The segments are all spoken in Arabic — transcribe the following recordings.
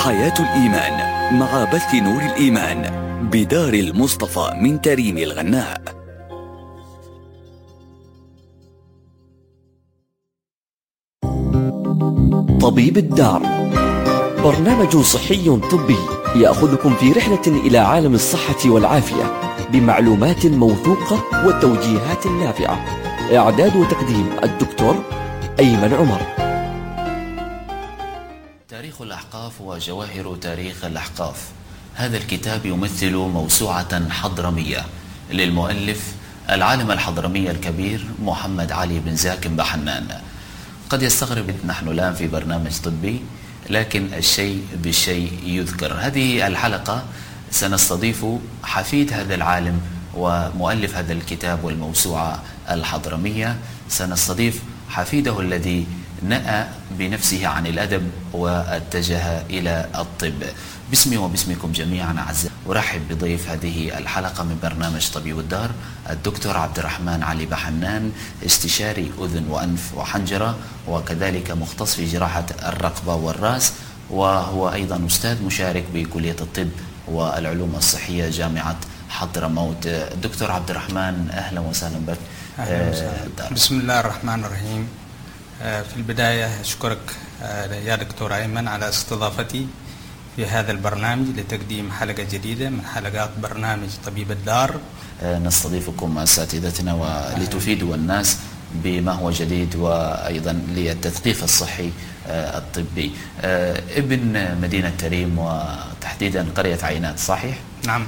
حياة الإيمان مع بث نور الإيمان بدار المصطفى من تريم الغناء. طبيب الدار برنامج صحي طبي يأخذكم في رحلة إلى عالم الصحة والعافية بمعلومات موثوقة وتوجيهات نافعة. إعداد وتقديم الدكتور أيمن عمر. تاريخ الأحقاف وجواهر تاريخ الأحقاف، هذا الكتاب يمثل موسوعة حضرمية للمؤلف العالم الحضرمي الكبير محمد علي بن زاكم بحنان. قد يستغرب نحن الآن في برنامج طبي، لكن الشيء بالشيء يذكر. هذه الحلقة سنستضيف حفيد هذا العالم ومؤلف هذا الكتاب والموسوعة الحضرمية. سنستضيف حفيده الذي نأى بنفسه عن الأدب واتجه إلى الطب. باسمي وباسمكم جميعا أعزائي أرحب بضيف هذه الحلقة من برنامج طبيب الدار الدكتور عبد الرحمن علي بحنان، استشاري أذن وأنف وحنجرة، وكذلك مختص في جراحة الرقبة والرأس، وهو أيضا أستاذ مشارك بكلية الطب والعلوم الصحية جامعة حضرموت. دكتور عبد الرحمن أهلا وسهلا بك. أهلا وسهلا. بسم الله الرحمن الرحيم. في البداية أشكرك يا دكتور أيمن على استضافتي في هذا البرنامج لتقديم حلقة جديدة من حلقات برنامج طبيب الدار. نستضيفكم أساتذتنا ولتفيدوا الناس بما هو جديد وأيضا للتثقيف الصحي الطبي. ابن مدينة تريم وتحديدا قرية عينات، صحيح؟ نعم.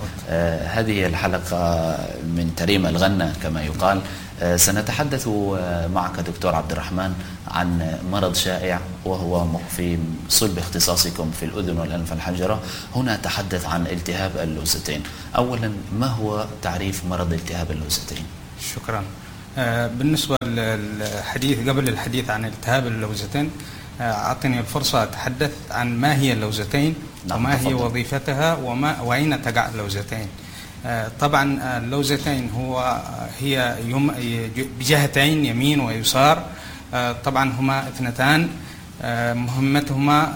هذه الحلقة من تريم الغنة كما يقال. سنتحدث معك دكتور عبد الرحمن عن مرض شائع وهو في صلب اختصاصكم في الأذن والأنف والحنجرة. هنا أتحدث عن التهاب اللوزتين. أولا، ما هو تعريف مرض التهاب اللوزتين؟ شكرا. بالنسبة للحديث، قبل الحديث عن التهاب اللوزتين أعطني الفرصة أتحدث عن ما هي اللوزتين. نعم، وما هي وظيفتها وأين تقع اللوزتين. طبعا اللوزتين هي بجهتين يمين ويسار. طبعا هما اثنتان، مهمتهما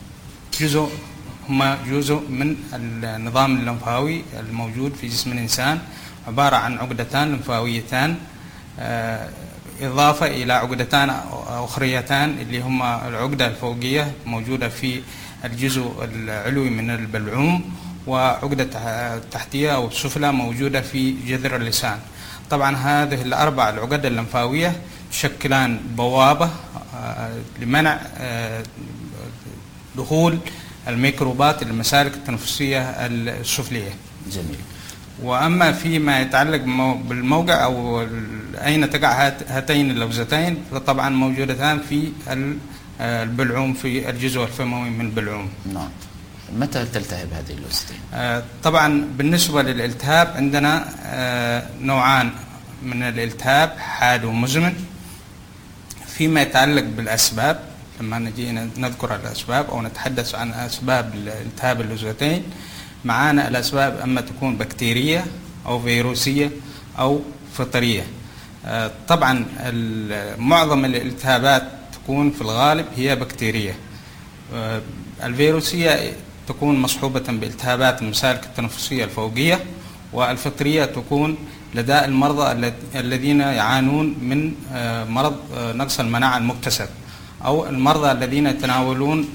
جزء من النظام اللمفاوي الموجود في جسم الإنسان، عبارة عن عقدتان لمفاويتان إضافة إلى عقدتان أخريتان اللي هما العقدة الفوقية موجودة في الجزء العلوي من البلعوم، وعقدة تحتية أو السفلى موجودة في جذر اللسان. طبعا هذه الأربع العقد اللمفاوية تشكلان بوابة لمنع دخول الميكروبات المسالك التنفسية السفلية. جميل. وأما فيما يتعلق بالموقع أو أين تقع هاتين اللوزتين، فطبعا موجودتان في البلعوم، في الجزء الفموي من البلعوم. نعم. متى تلتهب هذه اللوزتين؟ طبعا بالنسبة للالتهاب عندنا نوعان من الالتهاب، حاد ومزمن. فيما يتعلق بالأسباب، لما نجي نذكر الأسباب أو نتحدث عن أسباب الالتهاب اللوزتين، معانا الأسباب أما تكون بكتيرية أو فيروسية أو فطرية. طبعا معظم الالتهابات تكون في الغالب هي بكتيرية. الفيروسية تكون مصحوبة بالتهابات المسالك التنفسية الفوقية، والفطرية تكون لدى المرضى الذين يعانون من مرض نقص المناعة المكتسب، أو المرضى الذين يتناولون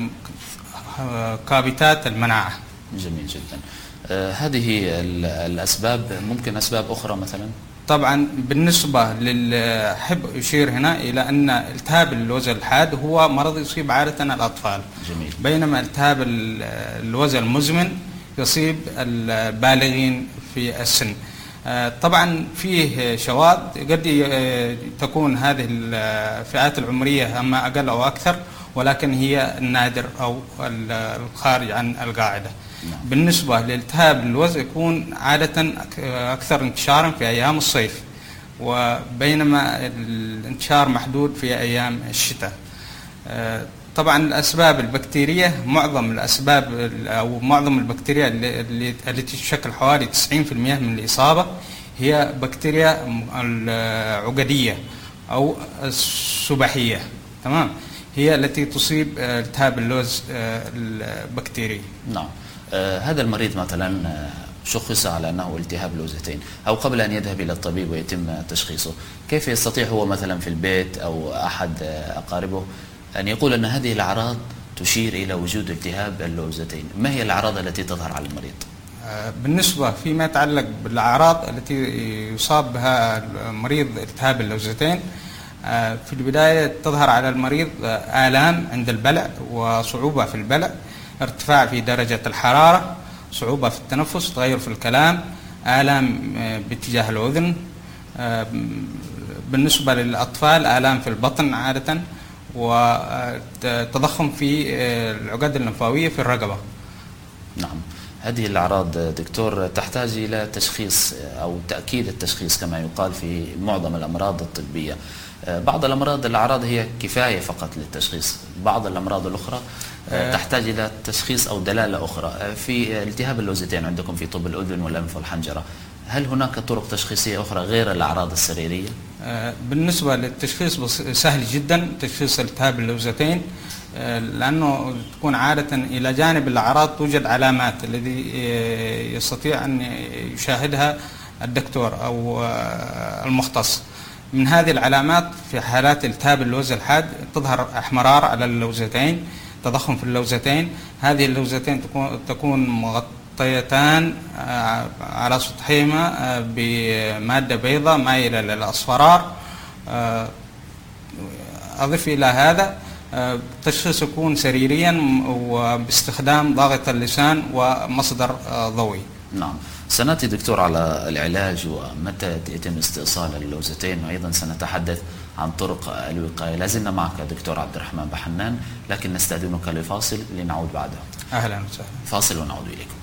كابتات المناعة. جميل جدا. هذه الأسباب، ممكن أسباب أخرى مثلا؟ طبعا بالنسبة أحب أشير هنا إلى أن التهاب اللوز الحاد هو مرض يصيب عادة الأطفال. جميل. بينما التهاب اللوز المزمن يصيب البالغين في السن. طبعا فيه شواذ، قد تكون هذه الفئات العمرية أما أقل أو أكثر، ولكن هي النادر أو الخارج عن القاعدة. نعم. بالنسبة لالتهاب اللوز يكون عادة أكثر انتشارا في أيام الصيف، وبينما الانتشار محدود في أيام الشتاء. طبعا الأسباب البكتيرية، معظم الأسباب أو معظم البكتيريا التي تشكل حوالي 90% من الإصابة هي بكتيريا العقدية أو السبحية. تمام. هي التي تصيب التهاب اللوز البكتيري. نعم. هذا المريض مثلا شخص على أنه التهاب لوزتين، أو قبل أن يذهب إلى الطبيب ويتم تشخيصه، كيف يستطيع هو مثلا في البيت أو أحد أقاربه أن يقول أن هذه الأعراض تشير إلى وجود التهاب اللوزتين؟ ما هي الأعراض التي تظهر على المريض؟ بالنسبة فيما يتعلق بالأعراض التي يصاب بها المريض التهاب اللوزتين، في البداية تظهر على المريض آلام عند البلع وصعوبة في البلع، ارتفاع في درجة الحرارة، صعوبة في التنفس، تغير في الكلام، آلام باتجاه الأذن. بالنسبة للأطفال آلام في البطن عادة، وتضخم في العقد اللمفاوية في الرقبة. نعم. هذه الأعراض دكتور تحتاج إلى تشخيص أو تأكيد التشخيص كما يقال في معظم الأمراض الطبية. بعض الأعراض هي كفاية فقط للتشخيص، بعض الأمراض الأخرى تحتاج إلى تشخيص أو دلالة أخرى. في التهاب اللوزتين عندكم في طب الأذن والأنف والحنجرة، هل هناك طرق تشخيصية أخرى غير الأعراض السريرية؟ بالنسبة للتشخيص سهل جدا تشخيص التهاب اللوزتين، لأنه تكون عادة إلى جانب الأعراض توجد علامات الذي يستطيع أن يشاهدها الدكتور أو المختص. من هذه العلامات في حالات التهاب اللوز الحاد تظهر احمرار على اللوزتين، تضخم في اللوزتين. هذه اللوزتين تكون مغطيتان على سطحهما بمادة بيضاء مائلة للأصفرار. أضف إلى هذا التشخيص يكون سريريا وباستخدام ضاغط اللسان ومصدر ضوئي. نعم. سنأتي دكتور على العلاج ومتى يتم استئصال اللوزتين، وأيضا سنتحدث عن طرق الوقاية. لازلنا معك دكتور عبد الرحمن بحنان، لكن نستأذنك لفاصل لنعود بعده. أهلا وسهلا. فاصل ونعود إليكم.